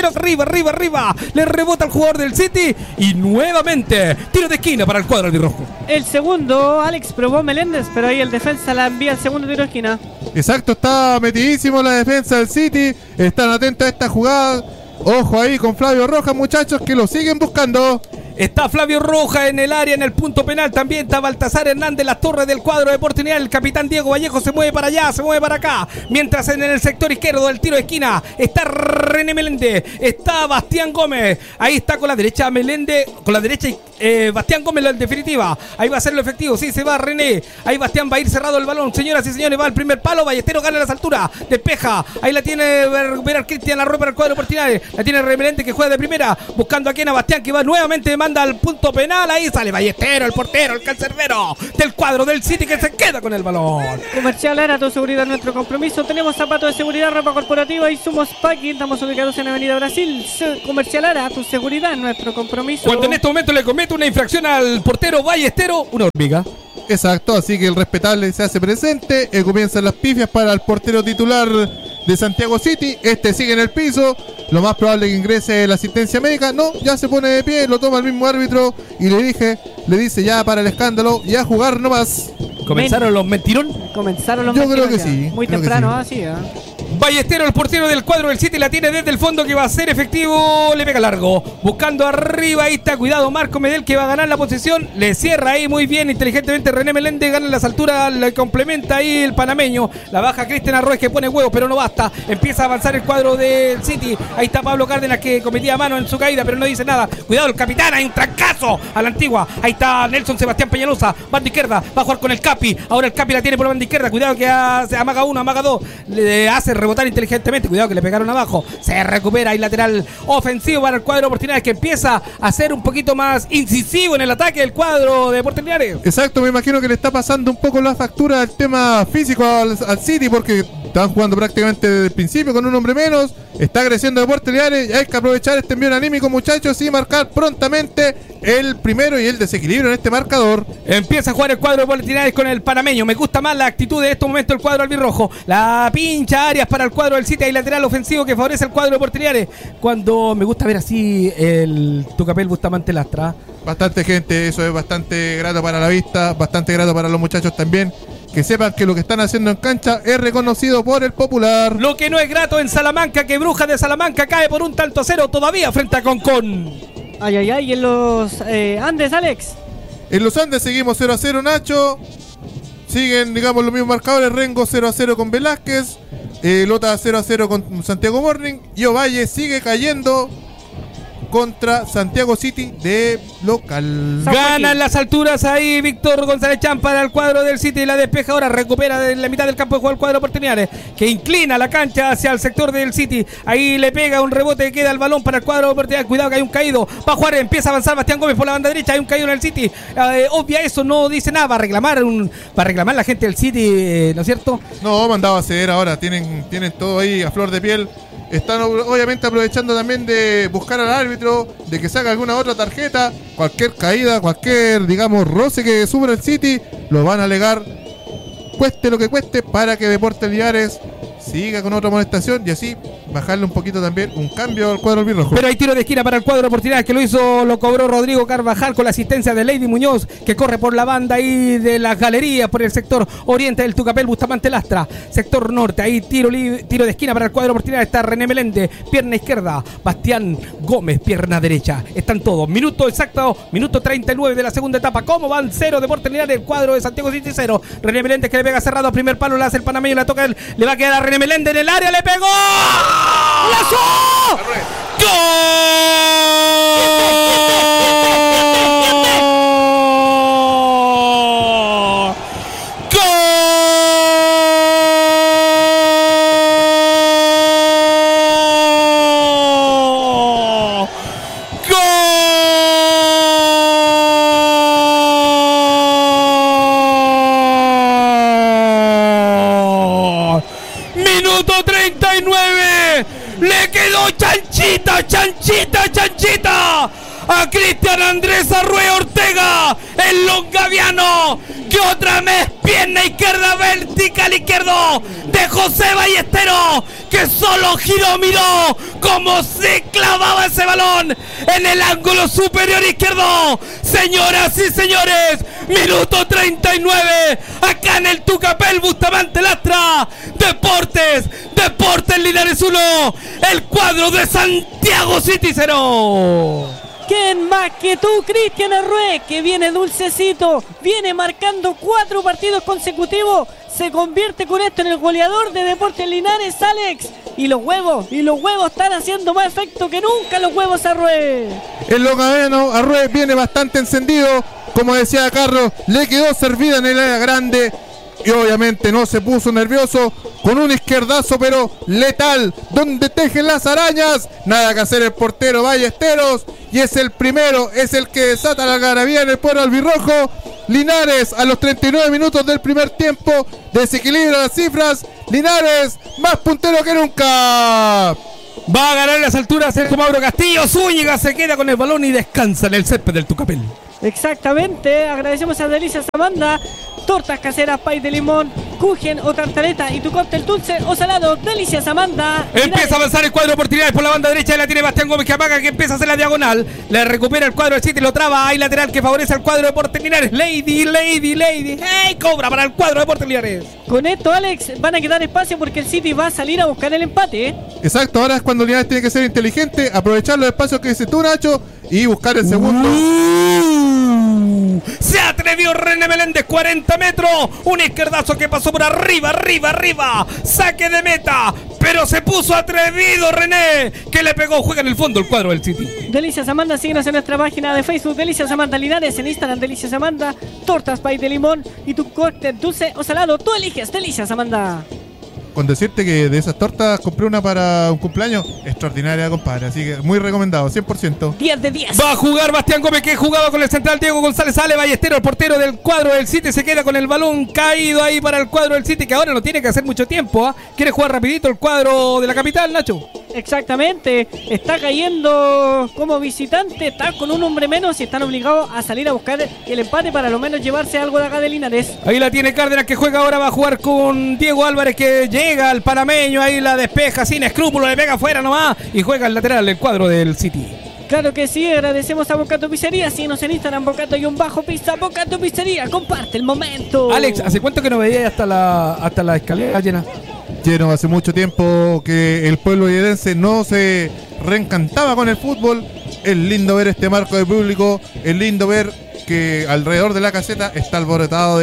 Arriba. Le rebota al jugador del City. Y nuevamente, tiro de esquina para el cuadro albirrojo. El segundo, Alex, probó Meléndez, pero ahí el defensa la envía al segundo tiro de esquina. Exacto, está metidísimo la defensa del City. Están atentos a esta jugada. Ojo ahí con Flavio Rojas, muchachos, que lo siguen buscando. Está Flavio Rojas en el área, en el punto penal. También está Baltasar Hernández, las torres del cuadro de oportunidad. El capitán Diego Vallejo se mueve para allá, se mueve para acá. Mientras en el sector izquierdo del tiro de esquina está René Meléndez, está Bastián Gómez. Ahí está con la derecha Meléndez, con la derecha Bastián Gómez en definitiva. Ahí va a ser lo efectivo, sí, se va René. Ahí Bastián va a ir cerrado el balón. Señoras y señores, va al primer palo. Ballesteros gana las alturas, despeja. Ahí la tiene recuperar Cristian Larroy para el cuadro de oportunidades. La tiene René Meléndez que juega de primera, buscando aquí a Bastián que va nuevamente, manda al punto penal. Ahí sale Ballestero, el portero, el cancerbero del cuadro del City que se queda con el balón. Comercial Ara, tu seguridad, nuestro compromiso. Tenemos zapatos de seguridad, ropa corporativa y Sumos Packing. Estamos ubicados en Avenida Brasil. Comercial Ara, tu seguridad, nuestro compromiso. Cuando en este momento le comete una infracción al portero Ballestero, una hormiga. Exacto, así que el respetable se hace presente. Comienzan las pifias para el portero titular de Santiago City. Este sigue en el piso. Lo más probable es que ingrese la asistencia médica. No, ya se pone de pie, lo toma el mismo árbitro y le dice ya para el escándalo, ya jugar nomás. ¿Comenzaron los mentirón? Comenzaron los Yo mentirones creo que ya. sí. Muy creo temprano, que sí. así, Ballestero, el portero del cuadro del City, la tiene desde el fondo que va a ser efectivo. Le pega largo, buscando arriba. Ahí está, cuidado Marco Medel que va a ganar la posición. Le cierra ahí muy bien, inteligentemente René Meléndez. Gana las alturas, le complementa ahí el panameño. La baja Cristian Arroyo que pone huevos, pero no basta. Empieza a avanzar el cuadro del City. Ahí está Pablo Cárdenas que cometía mano en su caída, pero no dice nada. Cuidado el capitán, hay un trancazo a la antigua. Ahí está Nelson Sebastián Peñalosa, banda izquierda, va a jugar con el Capi. Ahora el Capi la tiene por la banda izquierda. Cuidado que se amaga uno, amaga dos. Le hace rebotar inteligentemente. Cuidado que le pegaron abajo. Se recupera ahí lateral ofensivo para el cuadro de Oportunidades que empieza a ser un poquito más incisivo en el ataque del cuadro de Oportunidades. Exacto, me imagino que le está pasando un poco la factura del tema físico al City porque están jugando prácticamente desde el principio con un hombre menos. Está creciendo de Oportunidades. Hay que aprovechar este envío anímico, muchachos, y marcar prontamente el primero y el desequilibrio en este marcador. Empieza a jugar el cuadro de Oportunidades con el panameño. Me gusta más la actitud de estos momentos del cuadro albirrojo. La pincha Arias para el cuadro del City. Hay lateral ofensivo que favorece el cuadro de Oportunidades. Cuando me gusta ver así el Tucapel Bustamante Lastra. Bastante gente, eso es bastante grato para la vista, bastante grato para los muchachos también. Que sepan que lo que están haciendo en cancha es reconocido por el popular. Lo que no es grato en Salamanca, que Brujas de Salamanca cae por 1-0 todavía frente a Concón. Ay, y en los Andes, Alex. En los Andes seguimos 0-0, Nacho. Siguen, digamos, los mismos marcadores. Rengo 0-0 con Velázquez. Lota 0-0 con Santiago Morning. Y Ovalle sigue cayendo contra Santiago City de local. Ganan las alturas ahí Víctor González Champ para el cuadro del City. La despeja ahora, recupera de la mitad del campo de juego el cuadro de Oportunidades, que inclina la cancha hacia el sector del City. Ahí le pega un rebote, queda el balón para el cuadro de Oportunidades. Cuidado que hay un caído, va a jugar, empieza a avanzar Bastián Gómez por la banda derecha. Hay un caído en el City, obvia eso, no dice nada. Va a reclamar la gente del City, ¿no es cierto? No, mandado a hacer ahora, tienen todo ahí a flor de piel. Están obviamente aprovechando también de buscar al árbitro, de que saque alguna otra tarjeta. Cualquier caída, cualquier, digamos, roce que sufra el City, lo van a alegar, cueste lo que cueste, para que Deportes Linares siga con otra amonestación y así bajarle un poquito también un cambio al cuadro albirrojo. Pero hay tiro de esquina para el cuadro de Oportunidades que lo cobró Rodrigo Carvajal con la asistencia de Lady Muñoz, que corre por la banda ahí de las galerías por el sector oriente del Tucapel Bustamante Lastra, sector norte. Ahí tiro de esquina para el cuadro de Oportunidades. Está René Meléndez, pierna izquierda, Bastián Gómez, pierna derecha. Están todos, minuto exacto, minuto 39 de la segunda etapa. ¿Cómo van? 0 Deportes Linares, el cuadro de Santiago City 0. René Meléndez que le pega cerrado a primer palo, le hace el panameño, la toca él, le va a quedar a René Meléndez en el área, le pegó. ¡Lazo! ¡Gol! Minuto 39. Le quedó chanchita a Cristian Andrés Arrué Ortega, el longaviano, que otra vez pierna izquierda vertical izquierdo de José Ballesteros, que solo giró, miró cómo se clavaba ese balón en el ángulo superior izquierdo. Señoras y señores, minuto 39, acá en el Tucapel Bustamante Lastra. Deportes Linares 1, el cuadro de Santiago City 0. ¿Quién más que tú, Cristian Arrué, que viene dulcecito, viene marcando 4 partidos consecutivos, se convierte con esto en el goleador de Deportes Linares, Alex? Y los huevos están haciendo más efecto que nunca, los huevos Arrué. El longaviano Arrué viene bastante encendido, como decía Carlos, le quedó servida en el área grande y obviamente no se puso nervioso, con un izquierdazo pero letal, donde tejen las arañas, nada que hacer el portero Ballesteros, y es el primero, es el que desata la algarabía en el pueblo albirrojo. Linares a los 39 minutos del primer tiempo desequilibra las cifras. Linares más puntero que nunca. Va a ganar en las alturas Sergio Mauro Castillo. Zúñiga se queda con el balón y descansa en el césped del Tucapel. Exactamente, agradecemos a Delicias Amanda, tortas caseras, pay de limón, kuchen o tartaleta y tu cóctel dulce o salado. Delicias Amanda. Empieza a avanzar el cuadro de oportunidades por la banda derecha, y la tiene Bastián Gómez, que amaga, que empieza a hacer la diagonal, le recupera el cuadro del City, lo traba, hay lateral que favorece al cuadro de Deportes Linares. Lady, hey, cobra para el cuadro de Deportes Linares. Con esto, Alex, van a quedar espacio porque el City va a salir a buscar el empate, ¿eh? Exacto, ahora es cuando Linares tiene que ser inteligente, aprovechar los espacios que dices tú, Nacho, y buscar el segundo. Se atrevió René Meléndez, 40 metros, un izquierdazo que pasó por arriba, saque de meta, pero se puso atrevido René, que le pegó, juega en el fondo el cuadro del City. Delicias Amanda, síguenos en nuestra página de Facebook, Delicias Amanda Linares, en Instagram Delicias Amanda, tortas pay de limón y tu cóctel dulce o salado, tú eliges Delicias Amanda. Con decirte que de esas tortas compré una para un cumpleaños extraordinaria, compadre, así que muy recomendado, 100%. 10 de 10. Va a jugar Bastián Gómez, que jugaba con el central Diego González. Sale Ballesteros, el portero del cuadro del City, se queda con el balón caído ahí para el cuadro del City, que ahora no tiene que hacer mucho tiempo, ¿eh? Quiere jugar rapidito el cuadro de la capital, Nacho. Exactamente, está cayendo como visitante, está con un hombre menos y están obligados a salir a buscar el empate para lo menos llevarse algo de acá de Linares. Ahí la tiene Cárdenas, que juega ahora, va a jugar con Diego Álvarez, que llega al panameño, ahí la despeja sin escrúpulos, le pega afuera nomás y juega al lateral del cuadro del City. Claro que sí, agradecemos a Bocato Pizzería, síguenos en Instagram, Bocato-Pizza, Bocato Pizzería, comparte el momento. Alex, ¿hace cuánto que no veía hasta la escalera llena? Lleno, hace mucho tiempo que el pueblo linarense no se reencantaba con el fútbol. Es lindo ver este marco de público, es lindo ver que alrededor de la caseta está abarrotado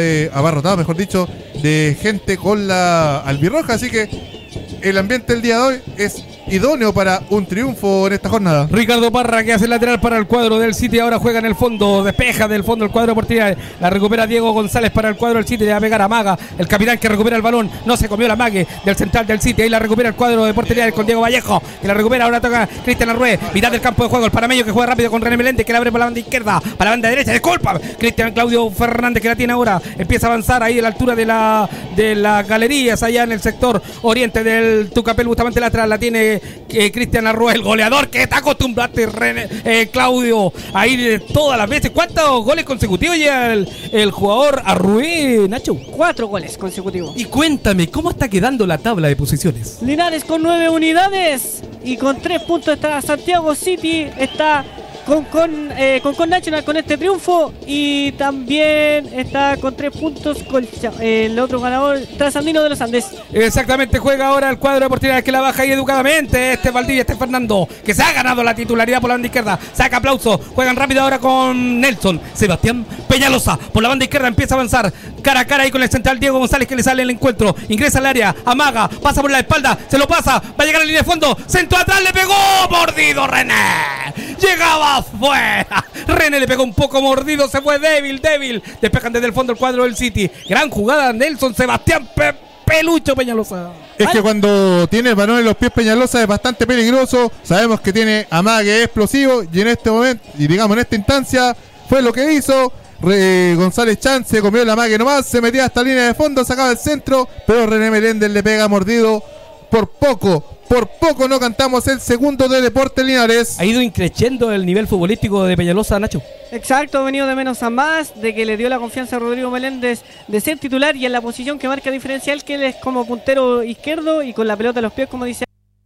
de gente con la albirroja, así que el ambiente del día de hoy es idóneo para un triunfo en esta jornada. Ricardo Parra, que hace el lateral para el cuadro del City, ahora juega en el fondo, despeja del fondo el cuadro de oportunidades, la recupera Diego González para el cuadro del City, le va a pegar a Maga, el capitán que recupera el balón, no se comió la mague del central del City, ahí la recupera el cuadro de oportunidades con Diego Vallejo, que la recupera, ahora toca Cristian Arrué, mitad del campo de juego, el panameño que juega rápido con René Meléndez, que la abre por la banda izquierda, para la banda derecha, disculpa, Cristian Claudio Fernández, que la tiene ahora, empieza a avanzar ahí a la altura de las galerías, allá en el sector oriente del Tucapel Bustamante Lastra, la tiene Cristian Arrué, el goleador que está acostumbrado, Claudio, ahí de todas las veces. ¿Cuántos goles consecutivos lleva el jugador Arrué, Nacho? 4 goles consecutivos. Y cuéntame, ¿cómo está quedando la tabla de posiciones? Linares con 9 unidades y con 3 puntos está Santiago City, está con Nacional con este triunfo, y también está con 3 puntos con el otro ganador, Trasandino de los Andes. Exactamente, juega ahora el cuadro de oportunidades, que la baja ahí educadamente Valdivia, Fernando, que se ha ganado la titularidad por la banda izquierda, saca aplauso, juegan rápido ahora con Nelson, Sebastián Peñalosa, por la banda izquierda empieza a avanzar, cara a cara ahí con el central Diego González, que le sale el encuentro, ingresa al área, amaga, pasa por la espalda, se lo pasa, va a llegar a la línea de fondo, centro atrás, le pegó, mordido René, llegaba afuera, René le pegó un poco mordido, se fue débil, despejan desde el fondo el cuadro del City, gran jugada Nelson, Sebastián Pelucho Peñalosa. Es que cuando tiene el balón en los pies Peñalosa es bastante peligroso, sabemos que tiene amague explosivo, y en este momento, y digamos en esta instancia, fue lo que hizo. González Chan se comió la amague nomás, se metía hasta la línea de fondo, sacaba el centro, pero René Meléndez le pega mordido por poco, Por poco no cantamos el segundo de Deportes Linares. Ha ido increciendo el nivel futbolístico de Peñalosa, Nacho. Exacto, ha venido de menos a más, de que le dio la confianza a Rodrigo Meléndez de ser titular y en la posición que marca diferencial, que él es como puntero izquierdo y con la pelota a los pies, como dice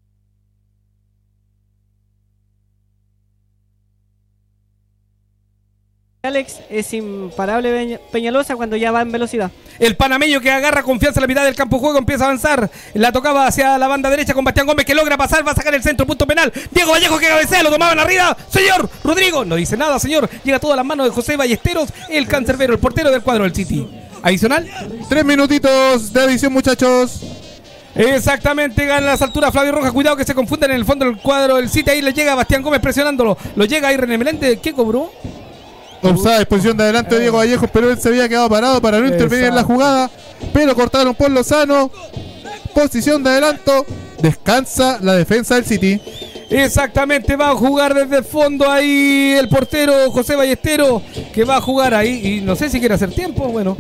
Alex, es imparable Peñalosa cuando ya va en velocidad. El panameño que agarra confianza en la mitad del campo de juego, empieza a avanzar, la tocaba hacia la banda derecha con Bastián Gómez, que logra pasar, va a sacar el centro, punto penal. Diego Vallejo que cabecea, lo tomaban arriba. Señor Rodrigo, no dice nada, señor. Llega todas las manos de José Ballesteros, el cancerbero, el portero del cuadro del City. Adicional. 3 minutitos de adición, muchachos. Exactamente, gana a las alturas Flavio Rojas. Cuidado que se confunden en el fondo del cuadro del City. Ahí le llega Bastián Gómez presionándolo. Lo llega ahí René Meléndez. ¿Qué cobró? Obsada exposición de adelante de Diego Vallejo, pero él se había quedado parado para no intervenir en la jugada, pero cortaron por Lozano. Posición de adelanto, descansa la defensa del City. Exactamente, va a jugar desde el fondo ahí el portero José Ballestero, que va a jugar ahí, y no sé si quiere hacer tiempo, bueno.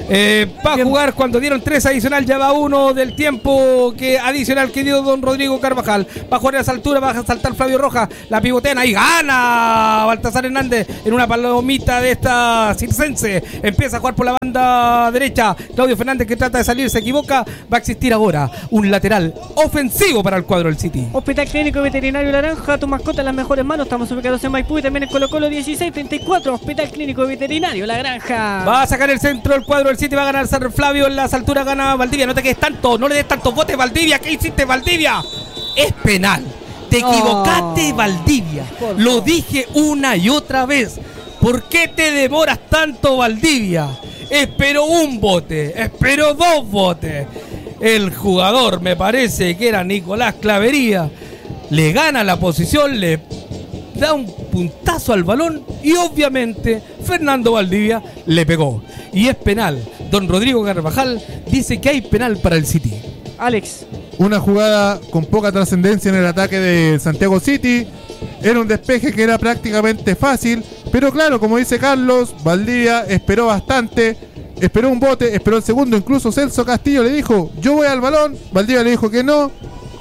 Va a jugar cuando dieron 3 adicional, ya va 1 del tiempo adicional que dio don Rodrigo Carvajal. Va a jugar a esa altura, va a saltar Flavio Rojas, la pivotean ahí, gana Baltasar Hernández en una palomita de esta circense. Empieza a jugar por la banda derecha, Claudio Fernández que trata de salir, se equivoca. Va a existir ahora un lateral ofensivo para el cuadro del City. Hospital Clínico Veterinario Laranja, tu mascota en las mejores manos. Estamos ubicados en Maipú y también en Colo Colo 1634. Hospital Clínico Veterinario La Granja. Va a sacar el centro el cuadro del City, va a ganar Flavio en las alturas, gana Valdivia. No te quedes tanto, no le des tantos botes, Valdivia. ¿Qué hiciste, Valdivia? Es penal. Te equivocaste, Valdivia. Lo dije una y otra vez. ¿Por qué te demoras tanto, Valdivia? Esperó un bote, esperó 2 botes. El jugador, me parece que era Nicolás Clavería, le gana la posición, le da un puntazo al balón y obviamente Fernando Valdivia le pegó. Y es penal. Don Rodrigo Carvajal dice que hay penal para el City. Alex. Una jugada con poca trascendencia en el ataque de Santiago City. Era un despeje que era prácticamente fácil, pero claro, como dice Carlos, Valdivia esperó bastante, esperó un bote, esperó el segundo, incluso Celso Castillo le dijo, yo voy al balón, Valdivia le dijo que no,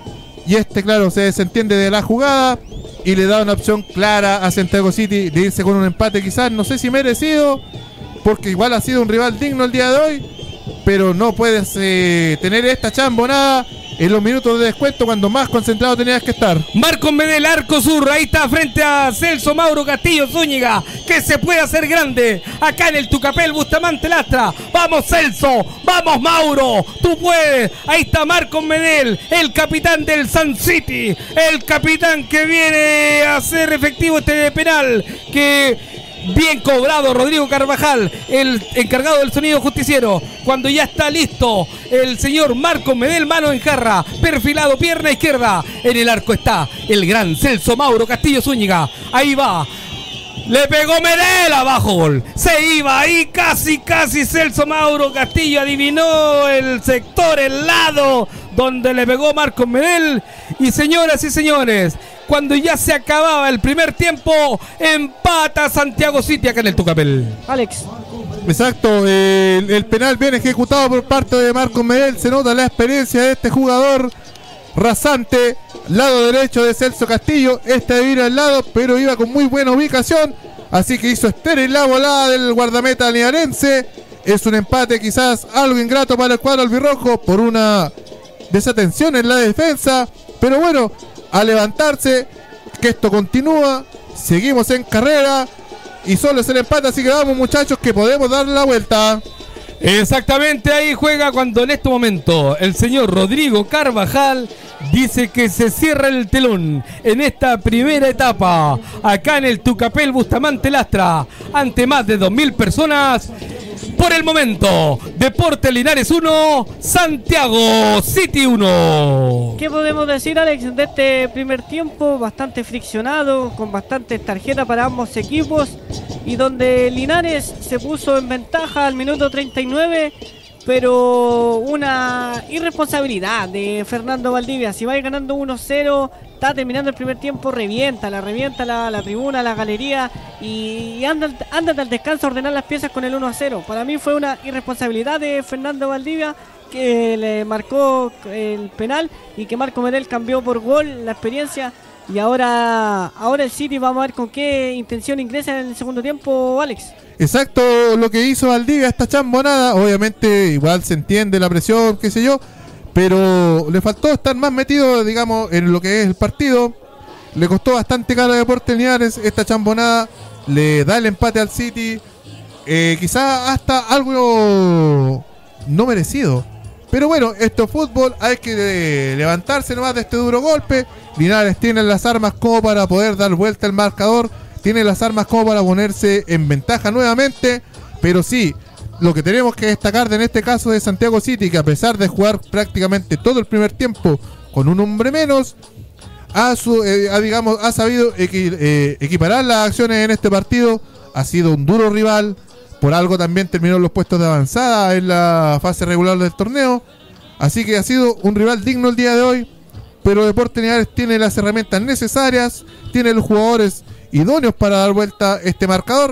y claro, se desentiende de la jugada y le da una opción clara a Santiago City de irse con un empate quizás, no sé si merecido, porque igual ha sido un rival digno el día de hoy, pero no puedes tener esta chambonada en los minutos de descuento cuando más concentrado tenías que estar. Marcos Medel, arco sur, ahí está frente a Celso Mauro Castillo Zúñiga, que se puede hacer grande acá en el Tucapel Bustamante Lastra. Vamos Celso, vamos Mauro, tú puedes. Ahí está Marcos Medel, el capitán del Sun City, el capitán que viene a hacer efectivo este penal, que bien cobrado Rodrigo Carvajal, el encargado del sonido justiciero. Cuando ya está listo el señor Marcos Medel, mano en jarra, perfilado, pierna izquierda. En el arco está el gran Celso Mauro Castillo Zúñiga. Ahí va. Le pegó Medel, abajo gol. Se iba ahí casi Celso Mauro Castillo adivinó el sector, el lado donde le pegó Marcos Medel. Y señoras y señores, cuando ya se acababa el primer tiempo, empata Santiago City acá en el Tucapel. Alex. Exacto, el penal bien ejecutado por parte de Marcos Medel. Se nota la experiencia de este jugador rasante. Lado derecho de Celso Castillo. Vino al lado, pero iba con muy buena ubicación. Así que hizo estéril la volada del guardameta linarense. Es un empate quizás algo ingrato para el cuadro albirrojo por una desatención en la defensa. Pero bueno, a levantarse, que esto continúa. Seguimos en carrera. Y solo es el empate, así que vamos muchachos que podemos darle la vuelta. Exactamente, ahí juega cuando en este momento el señor Rodrigo Carvajal dice que se cierra el telón en esta primera etapa acá en el Tucapel Bustamante Lastra ante más de 2.000 personas. Por el momento, Deportes Linares 1, Santiago City 1. ¿Qué podemos decir, Alex, de este primer tiempo? Bastante friccionado, con bastantes tarjetas para ambos equipos, y donde Linares se puso en ventaja al minuto 39, pero una irresponsabilidad de Fernando Valdivia. Si va ganando 1-0, está terminando el primer tiempo, revienta la tribuna, la galería, y anda al descanso a ordenar las piezas con el 1-0. Para mí fue una irresponsabilidad de Fernando Valdivia, que le marcó el penal y que Marco Medel cambió por gol la experiencia. Y ahora el City, vamos a ver con qué intención ingresa en el segundo tiempo, Alex. Exacto, lo que hizo Valdivia, esta chambonada, obviamente igual se entiende la presión, qué sé yo, pero le faltó estar más metido, digamos, en lo que es el partido. Le costó bastante caro a Deportes Linares esta chambonada, le da el empate al City, quizás hasta algo no merecido. Pero bueno, esto es fútbol, hay que levantarse nomás de este duro golpe. Linares tiene las armas como para poder dar vuelta el marcador, tiene las armas como para ponerse en ventaja nuevamente. Pero sí, lo que tenemos que destacar en este caso de Santiago City, que a pesar de jugar prácticamente todo el primer tiempo con un hombre menos, ha sabido equiparar las acciones en este partido. Ha sido un duro rival, por algo también terminó en los puestos de avanzada en la fase regular del torneo. Así que ha sido un rival digno el día de hoy, pero Deportes Linares tiene las herramientas necesarias, tiene los jugadores idóneos para dar vuelta este marcador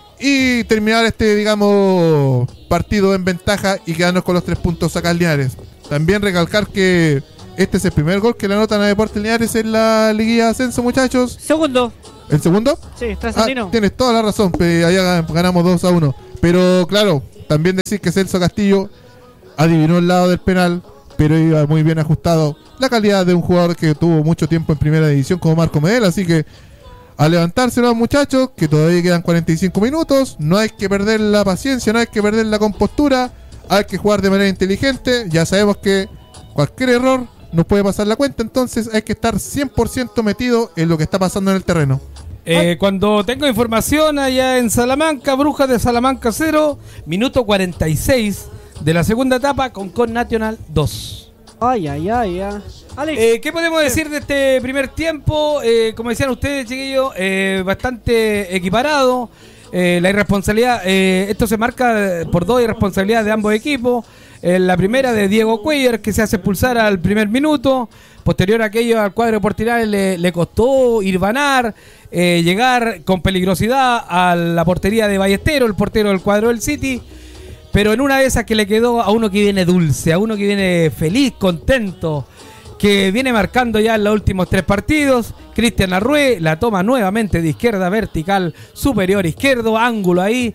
y terminar este, digamos, partido en ventaja y quedarnos con los 3 puntos acá en Linares. También recalcar que este es el primer gol que le anotan a Deportes Linares en la liguilla de ascenso, muchachos. Segundo. ¿El segundo? Sí, trasandino. Tienes toda la razón, allá ganamos 2-1. Pero claro, también decir que Celso Castillo adivinó el lado del penal, pero iba muy bien ajustado. La calidad de un jugador que tuvo mucho tiempo en primera división como Marco Medel, así que a levantarse los muchachos, que todavía quedan 45 minutos, no hay que perder la paciencia, no hay que perder la compostura, hay que jugar de manera inteligente. Ya sabemos que cualquier error nos puede pasar la cuenta, entonces hay que estar 100% metido en lo que está pasando en el terreno. Cuando tengo información allá en Salamanca, Brujas de Salamanca 0, minuto 46 de la segunda etapa con Nacional 2. Ay. Alex, ¿qué podemos decir de este primer tiempo? Como decían ustedes, chiquillos, bastante equiparado. La irresponsabilidad, esto se marca por 2 irresponsabilidades de ambos equipos. La primera de Diego Cuellar, que se hace expulsar al primer minuto. Posterior a aquello, al cuadro de Deportes le costó irvanar, llegar con peligrosidad a la portería de Ballestero, el portero del cuadro del City. Pero en una de esas que le quedó a uno que viene dulce, a uno que viene feliz, contento, que viene marcando ya en los últimos 3 partidos, Cristian Arrué la toma nuevamente de izquierda vertical, superior izquierdo, ángulo ahí.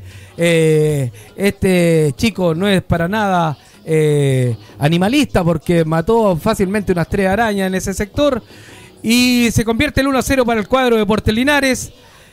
Este chico no es para nada animalista, porque mató fácilmente unas 3 arañas en ese sector y se convierte el 1-0 para el cuadro de Deportes Linares.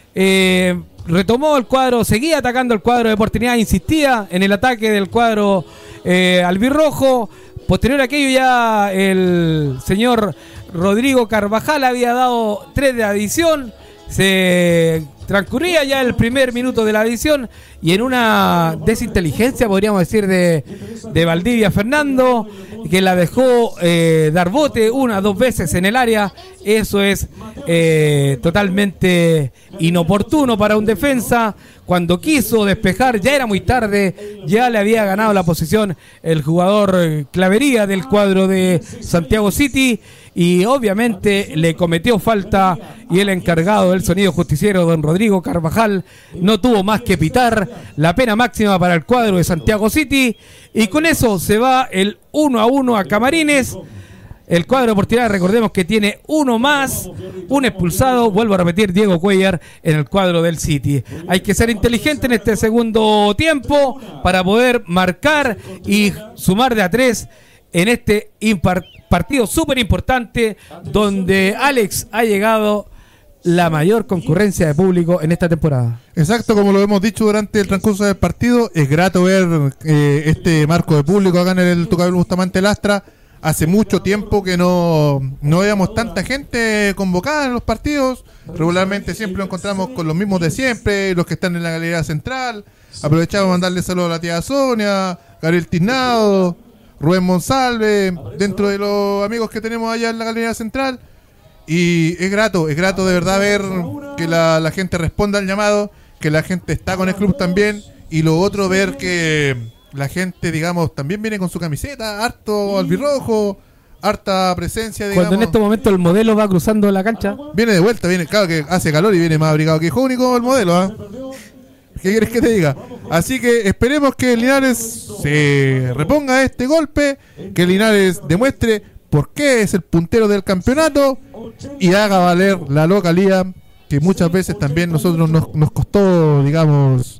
Retomó el cuadro, seguía atacando el cuadro de Deportes Linares, insistía en el ataque del cuadro albirrojo. Posterior a aquello, ya el señor Rodrigo Carvajal había dado 3 de adición. Se transcurría ya el primer minuto de la adición y en una desinteligencia, podríamos decir, de Valdivia Fernando, que la dejó dar bote 1 o 2 veces en el área. Eso es totalmente inoportuno para un defensa. Cuando quiso despejar ya era muy tarde, ya le había ganado la posición el jugador Clavería del cuadro de Santiago City y obviamente le cometió falta y el encargado del sonido justiciero, don Rodrigo Carvajal, no tuvo más que pitar la pena máxima para el cuadro de Santiago City y con eso se va el 1-1 a Camarines. El cuadro deportivo, recordemos que tiene uno más, un expulsado, vuelvo a repetir, Diego Cuellar en el cuadro del City. Hay que ser inteligente en este segundo tiempo para poder marcar y sumar de a 3 en este partido súper importante donde Alex ha llegado la mayor concurrencia de público en esta temporada. Exacto, como lo hemos dicho durante el transcurso del partido, es grato ver este marco de público acá en el Tucabel Bustamante Lastra. Hace mucho tiempo que no veíamos tanta gente convocada en los partidos. Regularmente siempre nos encontramos con los mismos de siempre, los que están en la galería central. Aprovechamos mandarle saludos a la tía Sonia, Gabriel Tiznado, Rubén Monsalve, dentro de los amigos que tenemos allá en la galería central. Y es grato de verdad ver que la gente responda al llamado, que la gente está con el club también. Y lo otro, ver que la gente, digamos, también viene con su camiseta, harto albirrojo, harta presencia, digamos. Cuando en este momento el modelo va cruzando la cancha. Viene de vuelta, claro que hace calor y viene más abrigado que hijo único el modelo, ¿Qué quieres que te diga? Así que esperemos que Linares se reponga de este golpe, que Linares demuestre por qué es el puntero del campeonato y haga valer la localía, que muchas veces también nosotros nos costó, digamos,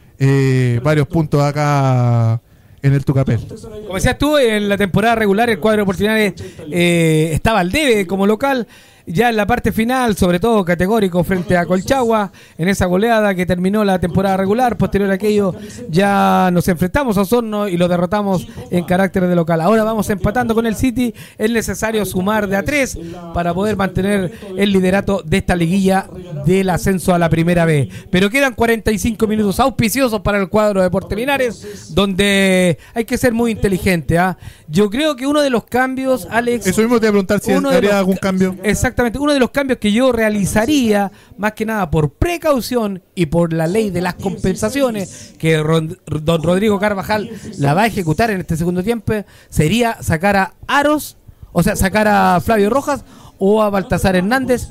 varios puntos acá en el Tucapel. Como decías tú, en la temporada regular el cuadro de Linares estaba al debe como local. Ya en la parte final, sobre todo categórico frente a Colchagua, en esa goleada que terminó la temporada regular. Posterior a aquello ya nos enfrentamos a Osorno y lo derrotamos en carácter de local. Ahora vamos empatando con el City. Es necesario sumar de a 3 para poder mantener el liderato de esta liguilla del ascenso a la primera B. Pero quedan 45 minutos auspiciosos para el cuadro de Deportes Linares, donde hay que ser muy inteligente. Yo creo que uno de los cambios, Alex... Eso mismo te iba a preguntar si haría algún cambio. Exactamente. Uno de los cambios que yo realizaría, más que nada por precaución y por la ley de las compensaciones que don Rodrigo Carvajal la va a ejecutar en este segundo tiempo, sería sacar a Aros, o sea, sacar a Flavio Rojas o a Baltasar Hernández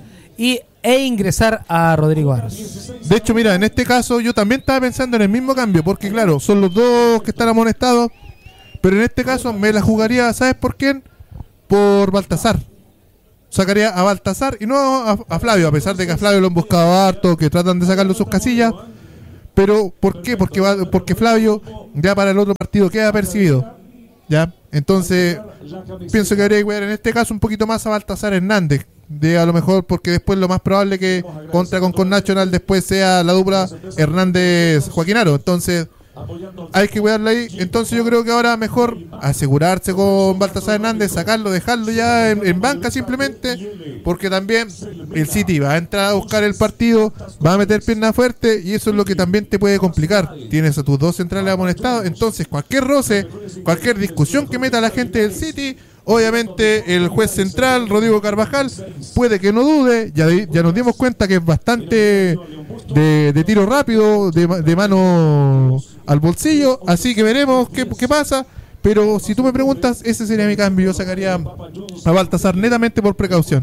e ingresar a Rodrigo Aros. De hecho, mira, en este caso yo también estaba pensando en el mismo cambio, porque claro, son los dos que están amonestados, pero en este caso me la jugaría, ¿sabes por quién? Por Baltasar. Sacaría a Baltasar y no a Flavio, a pesar de que a Flavio lo han buscado harto, que tratan de sacarlo sus casillas. Pero ¿por qué? Porque Flavio ya para el otro partido queda percibido, ¿ya? Entonces pienso que habría que cuidar en este caso un poquito más a Baltasar Hernández, de a lo mejor, porque después lo más probable que contra con Nacional después sea la dupla Hernández-Joaquinaro. Entonces hay que cuidarlo ahí. Entonces yo creo que ahora mejor asegurarse con Baltasar Hernández, sacarlo, dejarlo ya en banca simplemente, porque también el City va a entrar a buscar el partido, va a meter pierna fuerte y eso es lo que también te puede complicar. Tienes a tus dos centrales amonestados, entonces cualquier roce, cualquier discusión que meta la gente del City, obviamente el juez central, Rodrigo Carvajal, puede que no dude. Ya nos dimos cuenta que es bastante de tiro rápido, de mano al bolsillo, así que veremos qué pasa. Pero si tú me preguntas, ese sería mi cambio. Yo sacaría a Baltasar netamente por precaución.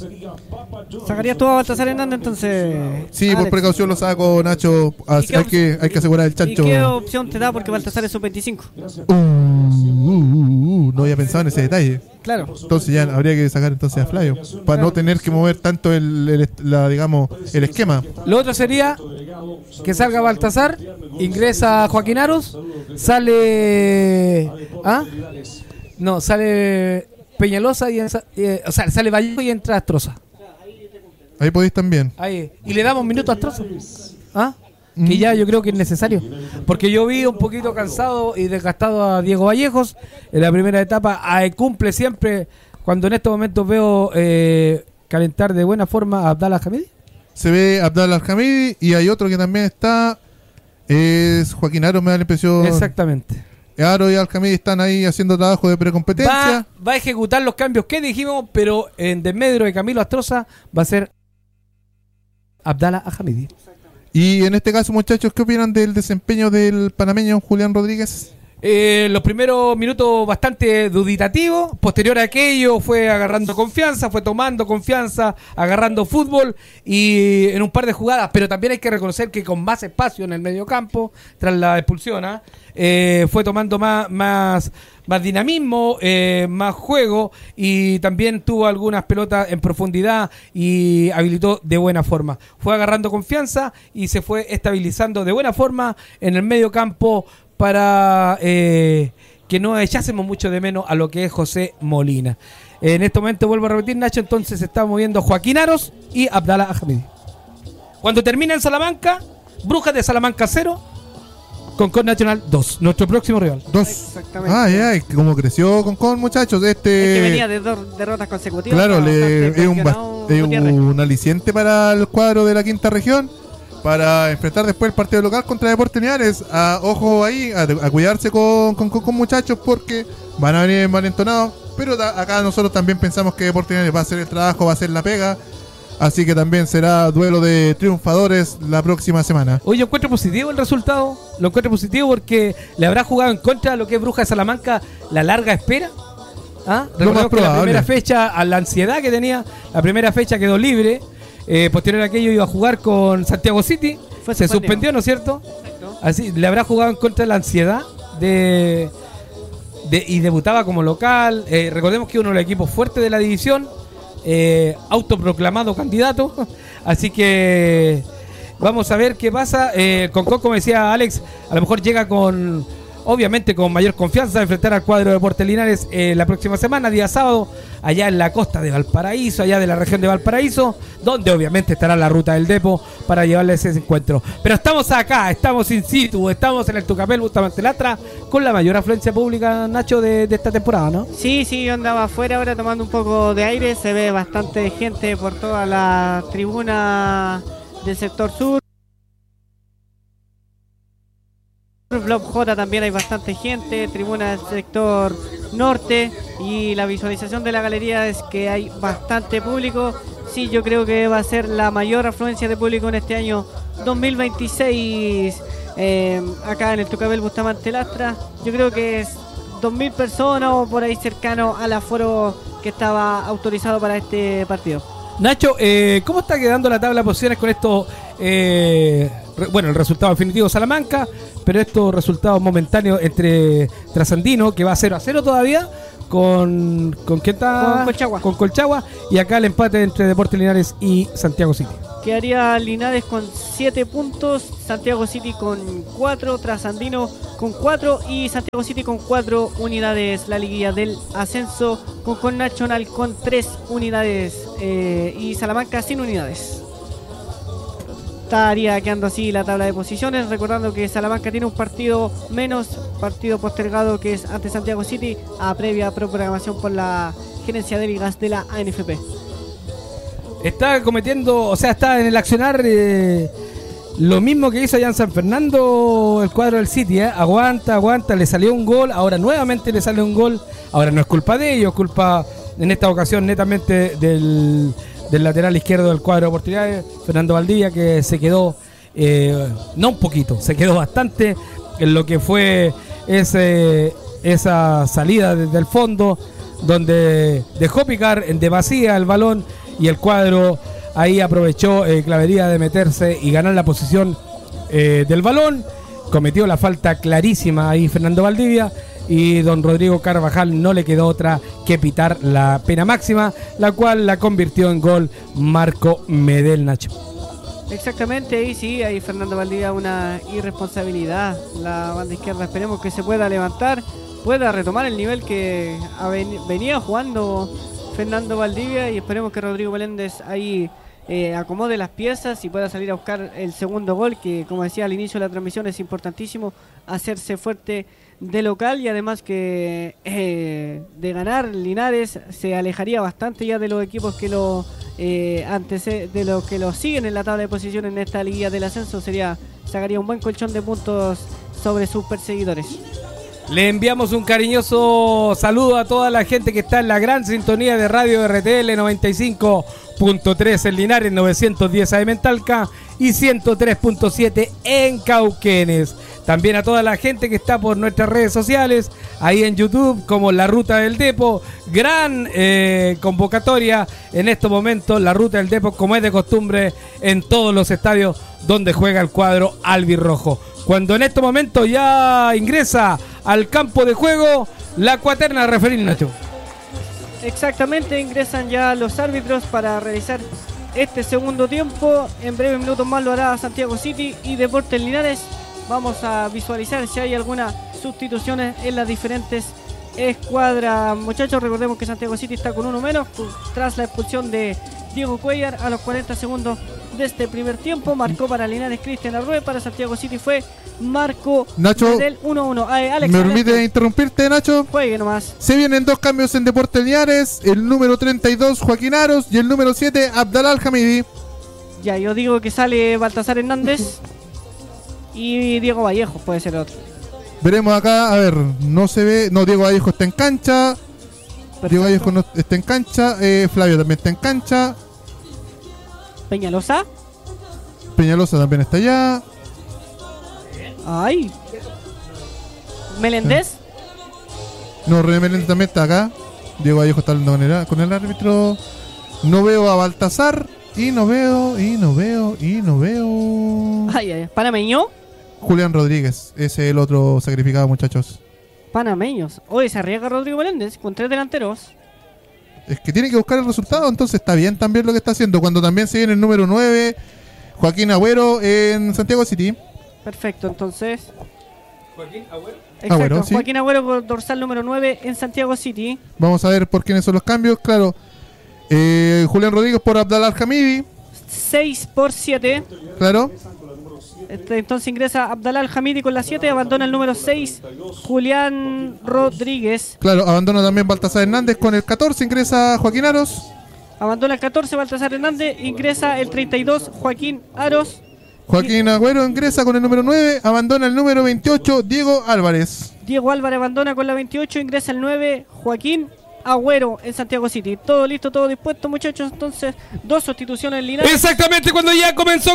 ¿Sacarías tú a Baltasar Hernández entonces? Sí, Alex, por precaución lo saco, Nacho. Hay que asegurar el chancho. ¿Y qué opción te da? Porque Baltasar es sub-25. No había pensado en ese detalle. Claro. Entonces ya habría que sacar entonces a Flavio para no tener que mover tanto el esquema. Lo otro sería que salga Baltasar, ingresa Joaquín Aros, sale sale Peñalosa o sea, sale Vallejo y entra Astroza. Ahí podéis también. Ahí. Y le damos minutos a Astroza. Que ya yo creo que es necesario, porque yo vi un poquito cansado y desgastado a Diego Vallejos en la primera etapa. Cumple siempre, cuando en estos momentos veo calentar de buena forma a Abdallah Hamidi. Se ve Abdallah Hamidi y hay otro que también está, es Joaquín Aro, me da la impresión. Exactamente. Aro y Al-Hamidi están ahí haciendo trabajo de precompetencia. Va a ejecutar los cambios que dijimos, pero en desmedro de Camilo Astroza va a ser Abdallah Hamidi. Y en este caso, muchachos, ¿qué opinan del desempeño del panameño Julián Rodríguez? Los primeros minutos bastante duditativos. Posterior a aquello fue agarrando confianza, fue tomando confianza, agarrando fútbol y en un par de jugadas, pero también hay que reconocer que con más espacio en el medio campo tras la expulsión, fue tomando más dinamismo, más juego, y también tuvo algunas pelotas en profundidad y habilitó de buena forma. Fue agarrando confianza y se fue estabilizando de buena forma en el medio campo para que no echásemos mucho de menos a lo que es José Molina. En este momento, vuelvo a repetir, Nacho, entonces se está moviendo Joaquín Aros y Abdallah Hamidi. Cuando termina en Salamanca, Brujas de Salamanca 0, Concón Nacional 2, nuestro próximo rival. 2. Exactamente. Ay, cómo creció Concón, muchachos. Es que venía de 2 derrotas consecutivas. Claro, es un aliciente para el cuadro de la quinta región, para enfrentar después el partido local contra Deportes Linares. Ojo ahí, a cuidarse con muchachos, porque van a venir envalentonados. Pero acá nosotros también pensamos que Deportes Linares va a hacer el trabajo, va a hacer la pega. Así que también será duelo de triunfadores la próxima semana. Oye, yo encuentro positivo el resultado. Lo encuentro positivo porque le habrá jugado en contra de lo que es Brujas de Salamanca la larga espera. Recordemos que la primera fecha, a la ansiedad que tenía, la primera fecha quedó libre. Posterior a aquello iba a jugar con Santiago City. se suspendió, ¿no es cierto? Exacto. Así, le habrá jugado en contra de la ansiedad y debutaba como local. Recordemos que uno de los equipos fuertes de la división, autoproclamado candidato. Así que vamos a ver qué pasa. Con como decía Alex, a lo mejor llega obviamente con mayor confianza de enfrentar al cuadro de Deportes Linares la próxima semana, día sábado, allá en la costa de Valparaíso, allá de la región de Valparaíso, donde obviamente estará la ruta del Depo para llevarles ese encuentro. Pero estamos acá, estamos in situ, estamos en el Tucapel Bustamante Latra, con la mayor afluencia pública, Nacho, de esta temporada, ¿no? Sí, yo andaba afuera ahora tomando un poco de aire, se ve bastante gente por toda la tribuna del sector sur. Block J también hay bastante gente, tribuna del sector norte, y la visualización de la galería es que hay bastante público. Sí, yo creo que va a ser la mayor afluencia de público en este año 2026 acá en el Tucapel Bustamante Lastra. Yo creo que es 2.000 personas o por ahí cercano al aforo que estaba autorizado para este partido. Nacho, ¿cómo está quedando la tabla de posiciones con esto? El resultado definitivo Salamanca, pero estos resultados momentáneos entre Trasandino, que va 0-0 todavía, ¿con quién está? Con Colchagua. Con Colchagua, y acá el empate entre Deportes Linares y Santiago City. Quedaría Linares con 7 puntos, Santiago City con 4, Trasandino con 4 y Santiago City con 4 unidades. La liguilla del ascenso con Nacional con 3 unidades y Salamanca sin unidades. Estaría quedando así la tabla de posiciones, recordando que Salamanca tiene un partido menos, partido postergado, que es ante Santiago City, a previa programación por la gerencia de ligas de la ANFP. Está cometiendo, o sea, está en el accionar lo mismo que hizo allá en San Fernando el cuadro del City, aguanta, le salió un gol, ahora nuevamente le sale un gol, ahora no es culpa de ellos, culpa en esta ocasión netamente del lateral izquierdo del cuadro de oportunidades, Fernando Valdivia, que se quedó, no un poquito, se quedó bastante en lo que fue esa salida desde el fondo, donde dejó picar en demasía el balón y el cuadro ahí aprovechó Clavería de meterse y ganar la posición del balón. Cometió la falta clarísima ahí Fernando Valdivia, y don Rodrigo Carvajal no le quedó otra que pitar la pena máxima, la cual la convirtió en gol Marco Medel, Nacho. Exactamente, y sí, ahí Fernando Valdivia una irresponsabilidad. La banda izquierda, esperemos que se pueda levantar, pueda retomar el nivel que venía jugando Fernando Valdivia, y esperemos que Rodrigo Meléndez ahí acomode las piezas y pueda salir a buscar el segundo gol, que como decía al inicio de la transmisión es importantísimo hacerse fuerte de local, y además que de ganar Linares se alejaría bastante ya de los equipos que de los que lo siguen en la tabla de posiciones en esta liguilla del ascenso. Sacaría un buen colchón de puntos sobre sus perseguidores. Le enviamos un cariñoso saludo a toda la gente que está en la gran sintonía de Radio RTL 95.3 en Linares, 910 AM en Talca y 103.7 en Cauquenes. También a toda la gente que está por nuestras redes sociales, ahí en YouTube, como La Ruta del Depo. Gran convocatoria en estos momentos, La Ruta del Depo, como es de costumbre en todos los estadios donde juega el cuadro albirrojo. Cuando en estos momentos ya ingresa al campo de juego la cuaterna referil, Nacho. Exactamente, ingresan ya los árbitros para realizar este segundo tiempo. En breves minutos más lo hará Santiago City y Deportes Linares. Vamos a visualizar si hay algunas sustituciones en las diferentes escuadras. Muchachos, recordemos que Santiago City está con uno menos tras la expulsión de Diego Cuellar a los 40 segundos de este primer tiempo. Marcó para Linares Cristian Arrué, para Santiago City fue Marco Nacho, del 1-1. Alex, ¿me permite interrumpirte, Nacho? Juegue nomás. Se vienen dos cambios en Deportes Linares, el número 32 Joaquín Aros y el número 7 Abdalá Al-Hamidi. Ya, yo digo que sale Baltasar Hernández y Diego Vallejo, puede ser otro. Veremos acá, a ver, no se ve, no, Diego Vallejo está en cancha. Perfecto. Diego Vallejo no está en cancha, Flavio también está en cancha. Peñalosa también está allá. Ay. Meléndez. No, René Meléndez también está acá. Diego Vallejo está hablando con el árbitro. No veo a Baltasar. Y no veo. Ay. ¿Panameño? Julián Rodríguez, ese es el otro sacrificado, muchachos. Panameños. Hoy se arriesga Rodrigo Meléndez con 3 delanteros. Es que tiene que buscar el resultado, entonces está bien también lo que está haciendo. Cuando también se viene el número 9, Joaquín Agüero en Santiago City. Perfecto, entonces. Joaquín Agüero. Exacto, Agüero, sí. Joaquín Agüero con dorsal número 9 en Santiago City. Vamos a ver por quiénes son los cambios, claro. Julián Rodríguez por Abdallah Al-Hamidi. 6/7. Claro. Entonces ingresa Abdallah Al-Hamidi con la 7, abandona el número 6, Julián Rodríguez. Claro, abandona también Baltasar Hernández con el 14, ingresa Joaquín Aros. Abandona el 14, Baltasar Hernández, ingresa el 32, Joaquín Aros. Joaquín Agüero ingresa con el número 9, abandona el número 28, Diego Álvarez. Diego Álvarez abandona con la 28, ingresa el 9, Joaquín Agüero en Santiago City. Todo listo, todo dispuesto, muchachos. Entonces, 2 sustituciones en Linares. Exactamente, cuando ya comenzó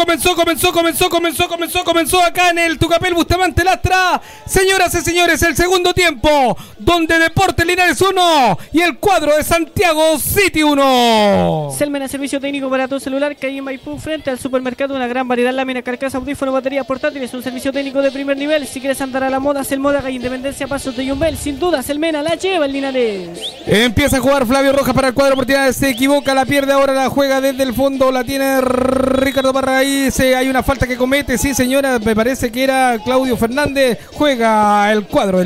acá en el Tucapel Bustamante Lastra. Señoras y señores, el segundo tiempo, donde Deportes Linares 1 y el cuadro de Santiago City 1. Selmen a servicio técnico para tu celular, calle Maipú, frente al supermercado. Una gran variedad, lámina, carcasa, audífono, baterías portátiles. Un servicio técnico de primer nivel. Si quieres andar a la moda, Selmoda, calle Independencia, Pasos de Yumbel. Sin duda, Selmena la lleva en Linares. Empieza a jugar Flavio Rojas para el cuadro Portinares, se equivoca, la pierde, ahora la juega desde el fondo, la tiene Ricardo Parra ahí, hay una falta que comete, sí señora, me parece que era Claudio Fernández, juega el cuadro del